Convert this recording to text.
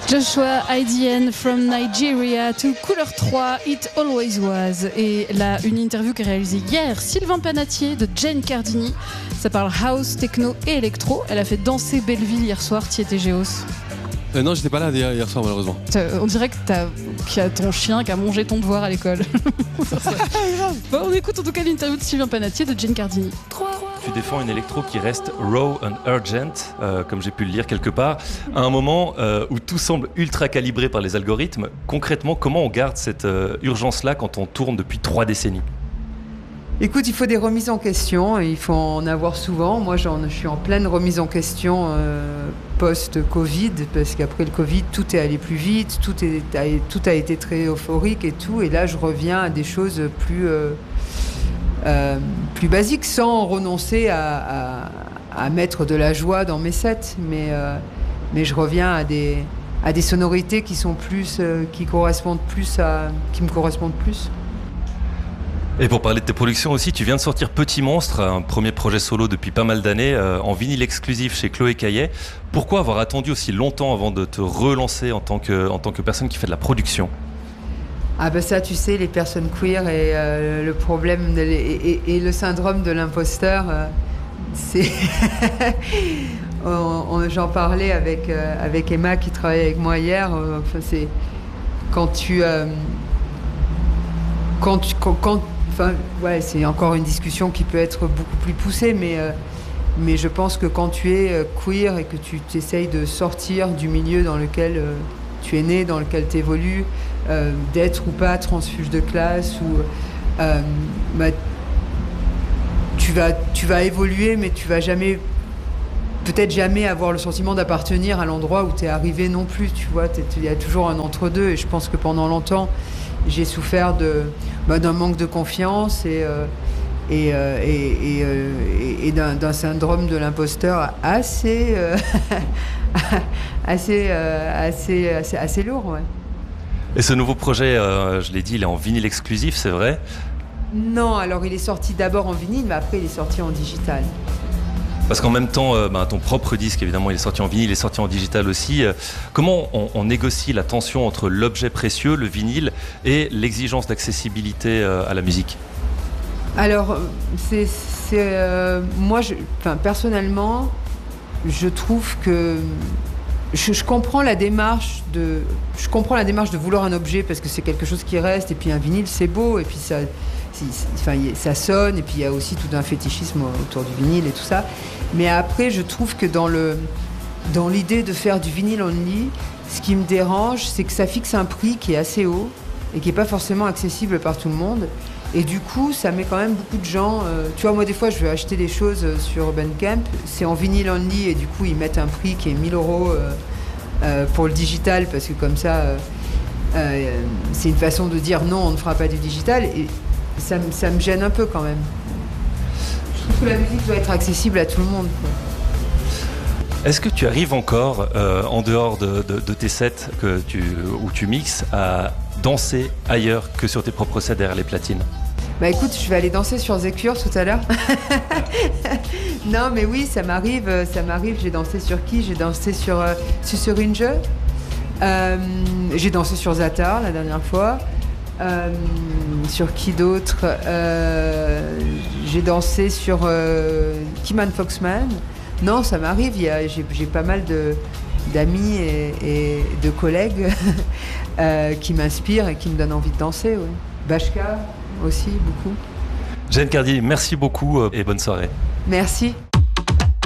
Joshua IDN from Nigeria to Couleur 3, It Always Was. Et là, une interview qu'a réalisée hier Sylvain Panatier de Jane Cardini. Ça parle house, techno et électro. Elle a fait danser Belleville hier soir. T'y étais, Géos? Non, j'étais pas là hier soir malheureusement. On dirait qu'il y a ton chien qui a mangé ton devoir à l'école. Bon, on écoute en tout cas l'interview de Sylvain Panatier de Jane Cardini. Tu défends une électro qui reste raw and urgent, comme j'ai pu le lire quelque part, à un moment où tout semble ultra calibré par les algorithmes. Concrètement, comment on garde cette urgence-là quand on tourne depuis 3 décennies ? Écoute, il faut des remises en question, il faut en avoir souvent. Moi, je suis en pleine remise en question post-Covid, parce qu'après le Covid, tout est allé plus vite, tout a été très euphorique et tout. Et là, je reviens à des choses plus basiques, sans renoncer à mettre de la joie dans mes sets. Mais je reviens à des sonorités qui me correspondent plus. Et pour parler de tes productions aussi, tu viens de sortir Petit Monstre, un premier projet solo depuis pas mal d'années, en vinyle exclusif chez Chloé Caillet. Pourquoi avoir attendu aussi longtemps avant de te relancer en tant que personne qui fait de la production ? Ah ben ça, tu sais, les personnes queer et le problème et le syndrome de l'imposteur, c'est... J'en parlais avec Emma qui travaille avec moi hier. C'est c'est encore une discussion qui peut être beaucoup plus poussée, mais je pense que quand tu es queer et que tu essayes de sortir du milieu dans lequel tu es né, dans lequel tu évolues, d'être ou pas transfuge de classe, tu vas évoluer, mais tu vas peut-être jamais avoir le sentiment d'appartenir à l'endroit où tu es arrivé non plus, tu vois. Il y a toujours un entre-deux, et je pense que pendant longtemps, j'ai souffert d'un manque de confiance et d'un syndrome de l'imposteur assez lourd. Ouais. Et ce nouveau projet, je l'ai dit, il est en vinyle exclusif, c'est vrai ? Non, alors il est sorti d'abord en vinyle, mais après il est sorti en digital. Parce qu'en même temps, ton propre disque, évidemment, il est sorti en vinyle, il est sorti en digital aussi. Comment on négocie la tension entre l'objet précieux, le vinyle, et l'exigence d'accessibilité à la musique ? Alors, moi, personnellement, je trouve que je comprends la démarche de vouloir un objet parce que c'est quelque chose qui reste, et puis un vinyle, c'est beau, et puis ça sonne, et puis il y a aussi tout un fétichisme autour du vinyle et tout ça. Mais après, je trouve que dans l'idée de faire du vinyle only, ce qui me dérange, c'est que ça fixe un prix qui est assez haut et qui n'est pas forcément accessible par tout le monde. Et du coup, ça met quand même beaucoup de gens... tu vois, moi, des fois, je vais acheter des choses sur Bandcamp, c'est en vinyle only, et du coup, ils mettent un prix qui est 1 000 € pour le digital, parce que comme ça, c'est une façon de dire non, on ne fera pas du digital, et ça me gêne un peu quand même. Je trouve que la musique doit être accessible à tout le monde, quoi. Est-ce que tu arrives encore, en dehors de tes sets où tu mixes, à danser ailleurs que sur tes propres sets derrière les platines ? Bah écoute, je vais aller danser sur Zecure tout à l'heure. Non mais oui, ça m'arrive. J'ai dansé sur qui ? J'ai dansé sur Susuringe. J'ai dansé sur Zatar la dernière fois. Sur qui d'autre ? J'ai dansé sur Kiman Foxman. Non, ça m'arrive. J'ai pas mal d'amis et de collègues qui m'inspirent et qui me donnent envie de danser. Ouais. Bashka aussi, beaucoup. Jane Cardini, merci beaucoup et bonne soirée. Merci.